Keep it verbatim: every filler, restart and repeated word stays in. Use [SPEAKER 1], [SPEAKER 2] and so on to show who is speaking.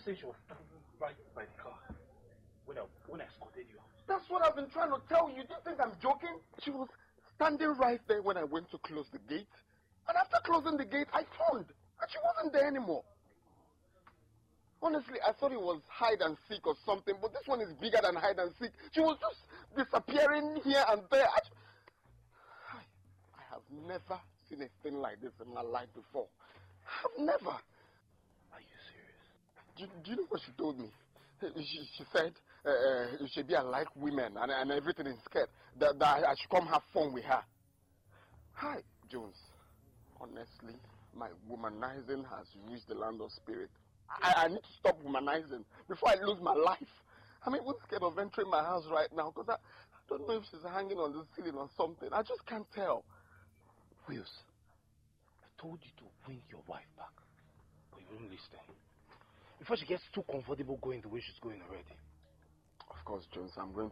[SPEAKER 1] say she was standing right by the car when I, when I escorted you out.
[SPEAKER 2] That's what I've been trying to tell you. Do you think I'm joking? She was standing right there when I went to close the gate. And after closing the gate, I turned. And she wasn't there anymore. Honestly, I thought it was hide and seek or something, but this one is bigger than hide and seek. She was just disappearing here and there. I, I, I have never seen a thing like this in my life before. I've never.
[SPEAKER 1] Are you serious?
[SPEAKER 2] Do, do you know what she told me? She, she said uh, uh, she be like women and, and everything is scared. That, that I should come have fun with her. Hi, Jones. Honestly, my womanizing has reached the land of spirit. I, I need to stop womanizing before I lose my life. I'm even scared of entering my house right now because I, I don't know if she's hanging on the ceiling or something. I just can't tell.
[SPEAKER 1] Wills, I told you to bring your wife back, but you won't listen. Before she gets too comfortable going the way she's going already.
[SPEAKER 2] Of course, Jones, I'm going